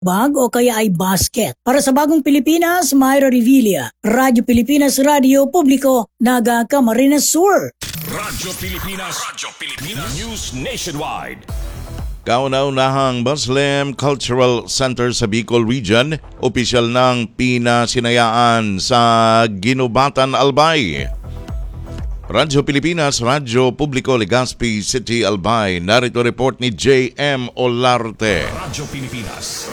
bag o kaya ay basket. Para sa Bagong Pilipinas, Myra Revilla, Radyo Pilipinas, Radyo Publiko, Naga Camarines Sur. Radyo Pilipinas, News Nationwide. Kauna-unahang Muslim Cultural Center sa Bicol Region, opisyal ng pinasinayaan sa Ginubatan, Albay. Radyo Pilipinas, Radyo Publiko, Legazpi City, Albay. Narito report ni J.M. Olarte. Radyo Pilipinas,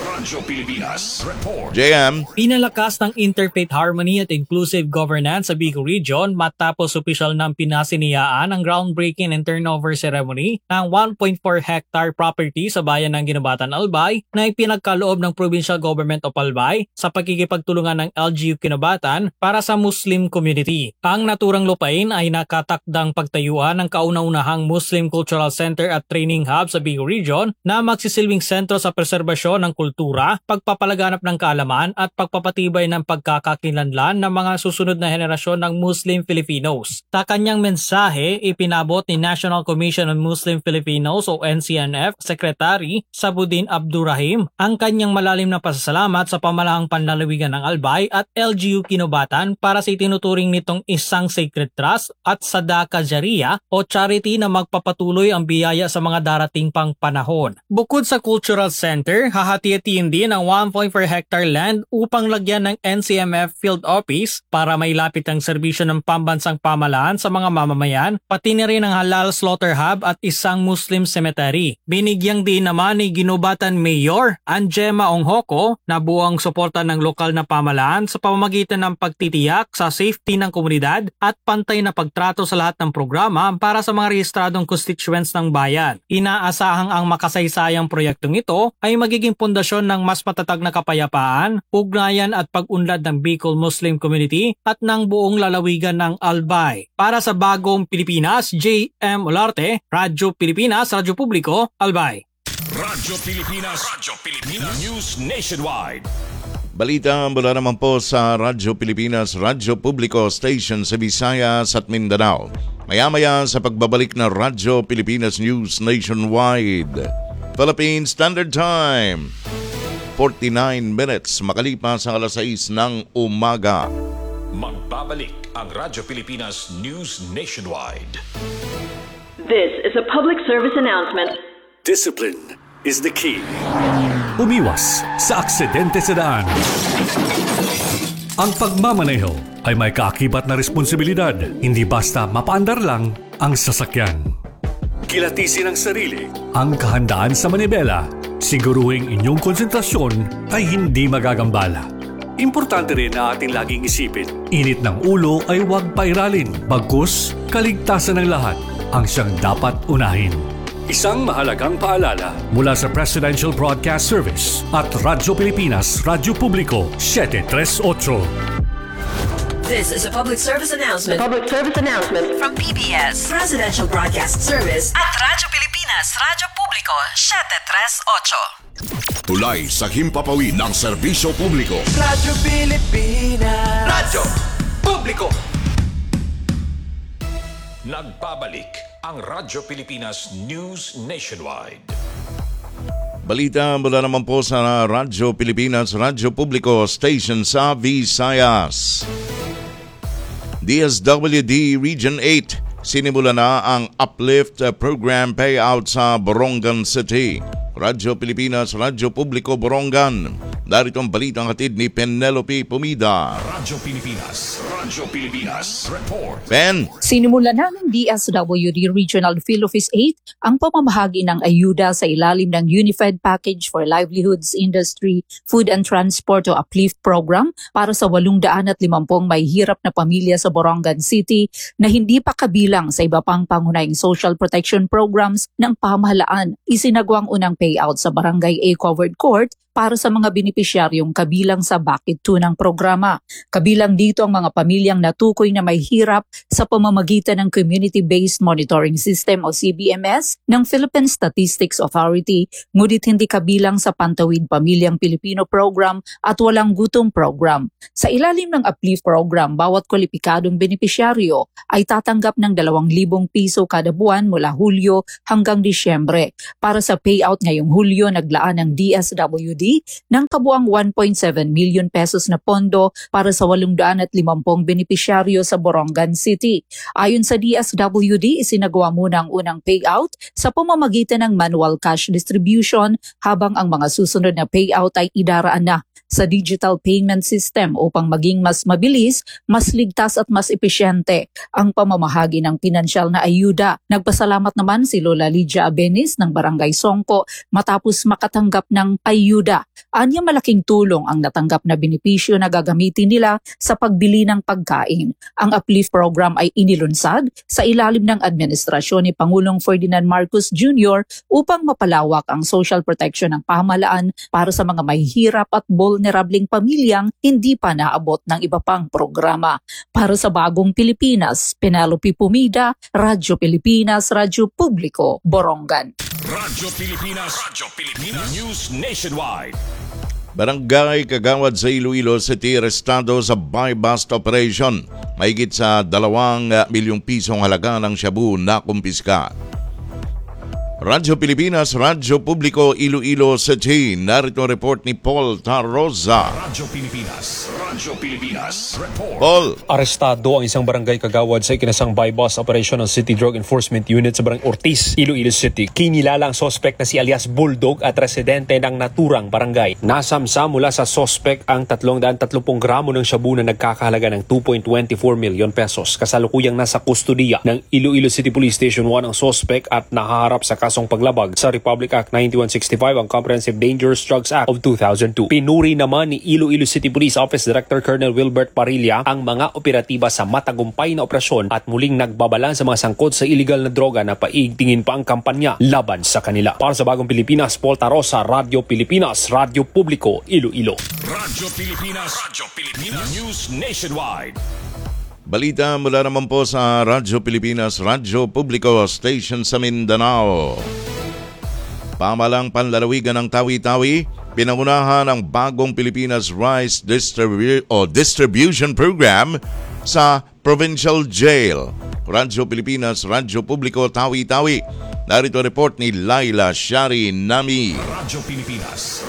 report. J.M. Pinalakas ng interfaith harmony at inclusive governance sa Bicol Region matapos opisyal ng pinasinayaan ang groundbreaking and turnover ceremony ng 1.4 hectare property sa bayan ng Ginubatan, Albay na ipinagkaloob ng Provincial Government of Albay sa pagkikipagtulungan ng LGU Ginubatan para sa Muslim community. Ang naturang lupain ay nakatakdang pagtayuan ng kauna-unahang Muslim Cultural Center at Training Hub sa Bicol Region na magsisilbing sentro sa preserbasyon ng kultura, pagpapalaganap ng kaalaman at pagpapatibay ng pagkakakilanlan ng mga susunod na henerasyon ng Muslim Filipinos. Sa kanyang mensahe, ipinabot ni National Commission on Muslim Filipinos o NCNF Secretary Sabudin Abdurrahim ang kanyang malalim na pasasalamat sa pamalahang panlalawigan ng Albay at LGU Ginubatan para sa itinuturing nitong isang sacred trust at sadaka jariya o charity na magpapatuloy ang biyaya sa mga darating pang panahon. Bukod sa Cultural Center, hahati-hatiin din ang 1.4 hectare land upang lagyan ng NCMF Field Office para mailapit ang serbisyo ng pambansang pamahalaan sa mga mamamayan, pati na rin ang halal slaughter hub at isang Muslim cemetery. Binigyang din naman ni Ginubatan Mayor Angema Onghoko na buwang suporta ng lokal na pamahalaan sa pamamagitan ng pagtitiyak sa safety ng komunidad at pantay na pagtrato sa lahat ng programa para sa mga rehistradong constituents ng bayan. Inaasahang ang makasaysayang proyektong ito ay magiging pundasyon ng mas matatag na kapayapaan, ugnayan at pag-unlad ng Bicol Muslim community at ng buong lalawigan ng Albay. Para sa Bagong Pilipinas, J.M. Olarte, Radyo Pilipinas, Radyo Publiko, Albay. Radyo Pilipinas, News Nationwide. Balita mula naman po sa Radyo Pilipinas, Radyo Publiko Station sa Visayas at Mindanao. Maya-maya sa pagbabalik na Radyo Pilipinas News Nationwide. Philippine Standard Time, 49 minutes makalipas ang alas 6 ng umaga. Magbabalik ang Radyo Pilipinas News Nationwide. This is a public service announcement. Discipline is the key. Umiwas sa aksidente sa daan. Ang pagmamaneho ay may kaakibat na responsibilidad, hindi basta mapaandar lang ang sasakyan. Kilatisin ang sarili, ang kahandaan sa manibela, siguruhing inyong konsentrasyon ay hindi magagambala. Importante rin na ating laging isipin, init ng ulo ay huwag pairalin, bagkus kaligtasan ng lahat ang siyang dapat unahin. Isang mahalagang paalala mula sa Presidential Broadcast Service at Radyo Pilipinas, Radyo Publiko, 738. This is a public service announcement. From PBS, Presidential Broadcast Service at Radyo Pilipinas, Radyo Publiko, 738. Tulay sa himpapawid ng serbisyo publiko. Radyo Pilipinas, Radyo Publiko. Nagbabalik ang Radyo Pilipinas News Nationwide. Balita mula naman po sa Radyo Pilipinas, Radyo Publiko Station sa Visayas. DSWD Region 8, sinimula na ang Uplift Program Payout sa Borongan City. Radyo Pilipinas, Radyo Publiko, Borongan. Narito ang balitang hatid ni Penelope Pumida. Radyo Pilipinas, report. Ben. Sinimula na ng DSWD Regional Field Office 8 ang pamamahagi ng ayuda sa ilalim ng Unified Package for Livelihoods Industry, Food and Transport o Uplift Program para sa 850 may hirap na pamilya sa Borongan City na hindi pa kabilang sa iba pang pangunahing social protection programs ng pamahalaan. Isinagawang unang payout sa Barangay A Covered Court para sa mga benepisyaryong kabilang sa Bucket 2 ng programa. Kabilang dito ang mga pamilyang natukoy na may hirap sa pamamagitan ng Community-Based Monitoring System o CBMS ng Philippine Statistics Authority, ngunit hindi kabilang sa Pantawid Pamilyang Pilipino Program at Walang Gutom Program. Sa ilalim ng Uplift Program, bawat kwalipikadong benepisyaryo ay tatanggap ng 2,000 piso kada buwan mula Hulyo hanggang Disyembre. Para sa payout ngayong Hulyo, naglaan ng DSWD nagbahagi ng kabuang 1.7 million pesos na pondo para sa 850 benepisyaryo sa Borongan City. Ayon sa DSWD, isinagawa muna ang unang payout sa pamamagitan ng manual cash distribution habang ang mga susunod na payout ay idaraan na sa digital payment system upang maging mas mabilis, mas ligtas at mas epesyente ang pamamahagi ng pinansyal na ayuda. Nagpasalamat naman si Lola Lydia Abenis ng Barangay Songko matapos makatanggap ng ayuda. Anya malaking tulong ang natanggap na benepisyo na gagamitin nila sa pagbili ng pagkain. Ang Uplift program ay inilunsad sa ilalim ng administrasyon ni Pangulong Ferdinand Marcos Jr. upang mapalawak ang social protection ng pamahalaan para sa mga mahihirap at vulnerableng pamilyang hindi pa naabot ng iba pang programa. Para sa Bagong Pilipinas, Penelope Pumida, Radyo Pilipinas, Radyo Publiko, Borongan. Radyo Pilipinas, News Nationwide. Barangay Kagawad sa Iloilo City arestado sa buy-bust operation. Mahigit sa 2 milyong pisong halaga ng shabu na kumpiska. Radyo Pilipinas, Radyo Publiko, Iloilo City. Narito ang report ni Paul Taroza. Radyo Pilipinas, report. Paul. Arestado ang isang barangay kagawad sa ikinasang buy-bust operation ng City Drug Enforcement Unit sa Barangay Ortiz, Iloilo City. Kinilala ang sospek na si alias Bulldog at residente ng naturang barangay. Nasamsa mula sa sospek ang 330 gramo ng shabu na nagkakahalaga ng 2.24 million pesos. Kasalukuyang nasa kustodiya ng Iloilo City Police Station 1 ang sospek at nahaharap sa kasong paglabag sa Republic Act 9165 ang Comprehensive Dangerous Drugs Act of 2002. Pinuri naman ni Iloilo City Police Office Director Colonel Wilbert Parilla ang mga operatiba sa matagumpay na operasyon at muling nagbabala sa mga sangkot sa illegal na droga na paigtingin pa ang kampanya laban sa kanila. Para sa Bagong Pilipinas, Paul Tarosa, Radyo Pilipinas, Radyo Publiko, Iloilo. Radyo Pilipinas, News Nationwide. Balita mula naman po sa Radyo Pilipinas, Radyo Publiko, Station sa Mindanao. Pamalang panlalawigan ng Tawi-Tawi, pinangunahan ang Bagong Pilipinas Rice Distribution Program sa Provincial Jail. Radyo Pilipinas, Radyo Publiko, Tawi-Tawi. Narito report ni Laila Shari Nami. Radyo Pilipinas,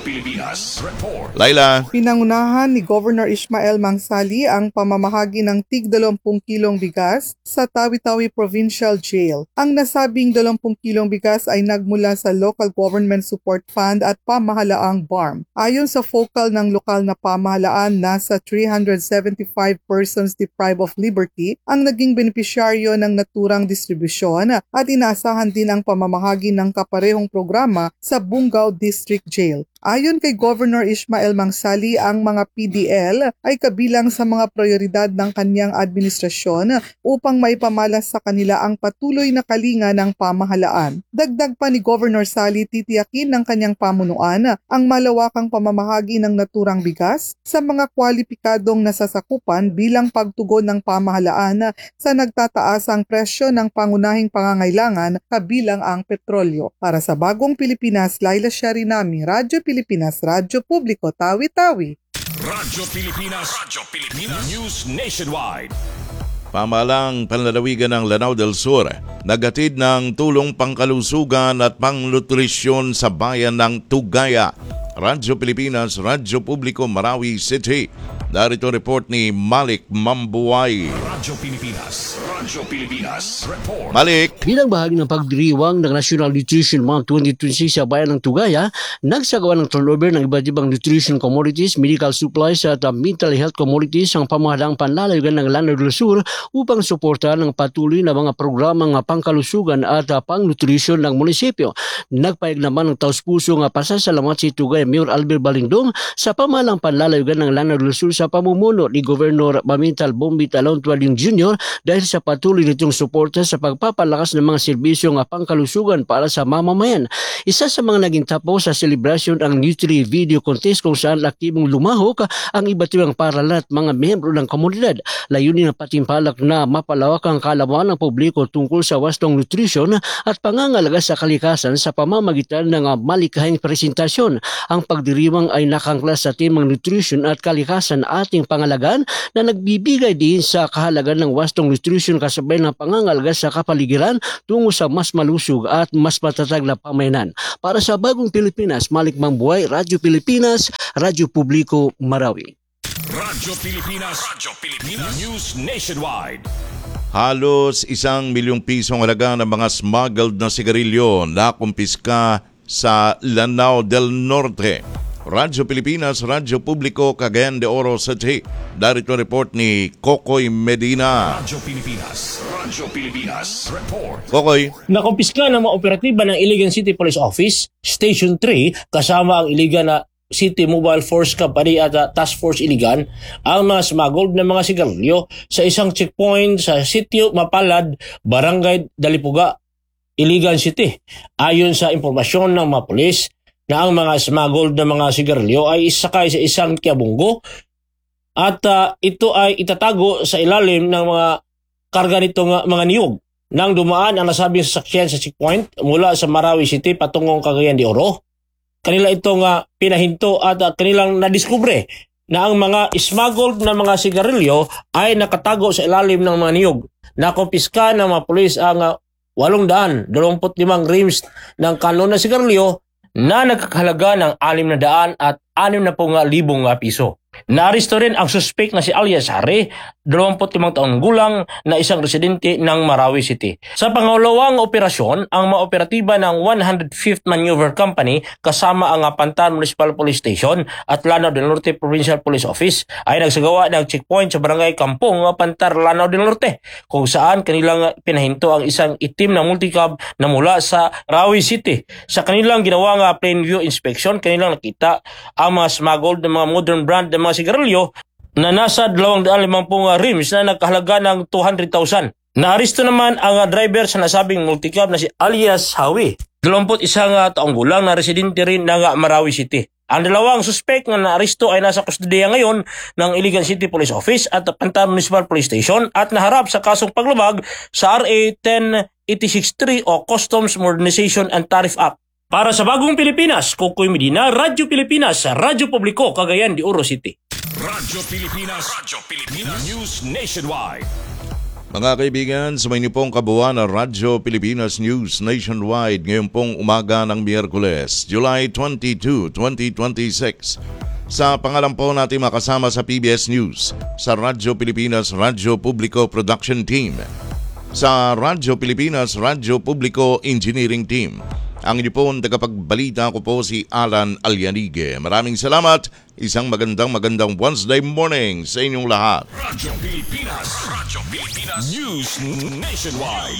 report. Laila. Pinangunahan ni Governor Ismael Mangsali ang pamamahagi ng tig 20 kilong bigas sa Tawi-Tawi Provincial Jail. Ang nasabing 20 kilong bigas ay nagmula sa Local Government Support Fund at pamahalaang BARM. Ayon sa focal ng lokal na pamahalaan, nasa 375 persons deprived of liberty ang naging benepisyaryo ng naturang distribusyon at inaasahan din ang pamamahagi ng kaparehong programa sa Bungaw District Jail. Ayon kay Governor Ismael Mangsali, ang mga PDL ay kabilang sa mga prioridad ng kanyang administrasyon upang maipamalas sa kanila ang patuloy na kalinga ng pamahalaan. Dagdag pa ni Governor Sali, titiyakin ng kanyang pamunuan ang malawakang pamamahagi ng naturang bigas sa mga kwalipikadong nasasakupan bilang pagtugon ng pamahalaan sa nagtataasang presyo ng pangunahing pangangailangan kabilang ang petrolyo. Para sa Bagong Pilipinas, Laila Sharinami, Radyo Pilipinas, Radyo Publiko, Tawi-Tawi. Radyo Pilipinas, News Nationwide. Pamalang panlalawigan ng Lanao del Sur, naghatid ng tulong pangkalusugan at pangnutrisyon sa bayan ng Tugaya. Radyo Pilipinas, Radyo Publiko, Marawi City. Narito report ni Malik Mambuay. Radyo Pilipinas, report. Malik. Bilang bahagi ng pagdiriwang ng National Nutrition Month 2026 sa bayan ng Tugaya, nagsagawa ng turnover ng iba't ibang nutrition commodities, medical supplies at mental health commodities ang pamahalaang panlalawigan ng Lanao del Sur upang suportahan ang patuloy na mga programang pangkalusugan at pangnutrisyon ng munisipyo. Nagpahayag naman ng taus-puso nga pasasalamat si Tugaya Mayor Albert Balingdong sa pamahalaang panlalawigan ng Lanao del Sur sa pamumuno ni Governor Mamintal Bombi Talon Tualing Jr. dahil sa patuloy nitong suporta sa pagpapalakas ng mga serbisyong pangkalusugan para sa mamamayan. Isa sa mga naging tapo sa celebration ang Nutri Video Contest kung saan aktibong lumahok ang iba't ibang paaralan at mga miyembro ng komunidad. Layunin ng patimpalak na mapalawak ang kaalaman ng publiko tungkol sa wastong nutrition at pangangalaga sa kalikasan sa pamamagitan ng malikahing presentasyon. Ang pagdiriwang ay nakangklas sa temang nutrition at kalikasan ating pangalagaan na nagbibigay din sa kahalagan ng wastong nutrition sanitation kasabay ng pangangalga sa kapaligiran tungo sa mas malusog at mas matatag na pamayanan. Para sa Bagong Pilipinas, Malik Mambuhay, Radyo Pilipinas, Radyo Publiko, Marawi. Radyo Pilipinas, News Nationwide. Halos 1 milyong pisong halaga ng mga smuggled na sigarilyo na kumpiska sa Lanao del Norte. Radyo Pilipinas, Radyo Publiko, Cagayan de Oro City. Darito report ni Kokoy Medina. Radyo Pilipinas, report. Kokoy. Nakumpiska ng mga operatiba ng Iligan City Police Office, Station 3, kasama ang Iligan na City Mobile Force Company at Task Force Iligan ang mga smuggled na mga sigarilyo sa isang checkpoint sa Sitio Mapalad, Barangay Dalipuga, Iligan City. Ayon sa impormasyon ng mga pulis na ang mga smuggled na mga sigarilyo ay isakay sa isang kiabunggo at ito ay itatago sa ilalim ng mga karga nitong mga niyog. Nang dumaan ang nasabing sasakyan sa checkpoint mula sa Marawi City patungong Cagayan de Oro, kanila itong pinahinto at kanilang nadiskubre na ang mga smuggled na mga sigarilyo ay nakatago sa ilalim ng mga niyog. Nakumpiska ng mga pulis ang 825 reams ng kanon na sigarilyo na nagkakahalaga ng 600 at 60,000 piso. Naaresto rin ang suspect na si Alias Hari, 25 taong gulang na isang residente ng Marawi City. Sa pangalawang operasyon, ang mga operatiba ng 105th Maneuver Company kasama ang Pantan Municipal Police Station at Lanao del Norte Provincial Police Office ay nagsagawa ng checkpoint sa Barangay Kampong, Pantar, Lanao del Norte, kung saan kanilang pinahinto ang isang itim na multicab na mula sa Marawi City. Sa kanilang ginawang plain view inspection, kanilang nakita ang mga smuggled na mga modern brand na mga sigarilyo na nasa 250 rims na nagkahalaga ng 200,000. Naaresto naman ang driver sa nasabing multicab na si Alias Hawi, 21 taong gulang na residente rin ng Marawi City. Ang dalawang suspect na naaresto ay nasa kustodiya ngayon ng Iligan City Police Office at Pantan Municipal Police Station at naharap sa kasong paglabag sa RA 10863 o Customs Modernization and Tariff Act. Para sa Bagong Pilipinas, Kokoy Medina, Radyo Pilipinas, Radyo Publiko, Cagayan de Oro City. Radyo Pilipinas, News Nationwide. Mga kaibigan, sa may pong kabuuan ng Radyo Pilipinas News Nationwide ngayong pong umaga ng Miyerkules, July 22, 2026. Sa pangalan po natin makasama sa PBS News, sa Radyo Pilipinas, Radyo Publiko Production Team, sa Radyo Pilipinas, Radyo Publiko Engineering Team. Ang inyo pong tagapagbalita ko po si Alan Alyanige. Maraming salamat. Isang magandang Wednesday morning sa inyong lahat. Radyo Pilipinas, News Nationwide.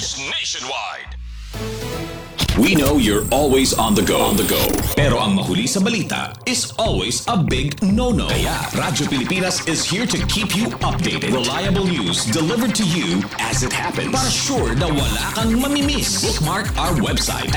We know you're always on the go. Pero ang mahuli sa balita is always a big no-no. Kaya Radyo Pilipinas is here to keep you updated. Reliable news delivered to you as it happens. Para sure na wala kang mamimiss. Bookmark our website